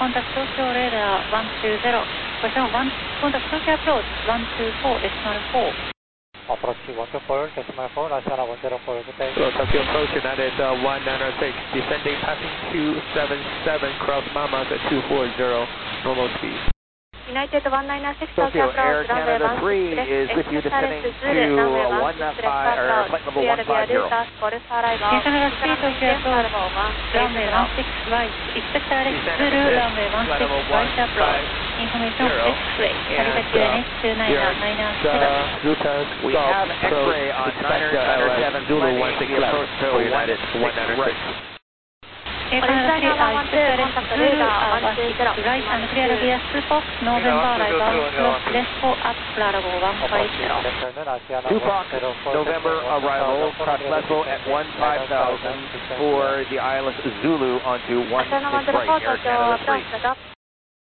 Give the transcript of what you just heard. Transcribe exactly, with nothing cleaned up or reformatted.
contact Tokyo radar one two zero. Question one, contact Tokyo approach one two four decimal four. Approach one two four decimal four, Asiana one zero four, good day. So Tokyo approach United uh, one nine zero six, descending passing two seven seven, cross Mamas at two four zero, normal speed. United one nine zero six, Tokyo Air Canada three is with you descending to one five, or flight level one five zero. Air Canada three, Tokyo approach runway one six right, expect direct through runway one six right approach. Information X-ray, Karitaki N H two nine nine seven. We have X-ray on niner seven, Zulu one six approach to United one nine zero six. Air Canada three, I expect direct Zulu one six right and clear via Fox, November arrival, left for up Bravo one five zero. Two Fox, November arrival, cross level at one five thousand for the I L S Zulu onto one six right, Air Canada three.